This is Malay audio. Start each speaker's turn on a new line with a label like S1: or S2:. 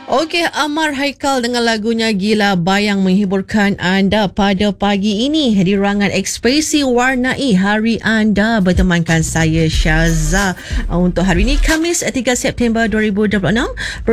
S1: Okey, Amar Haikal dengan lagunya Gila Bayang menghiburkan anda pada pagi ini di ruangan Ekspresi Warnai hari anda bertemankan saya Syaza. Untuk hari ini Khamis 3 September 2026.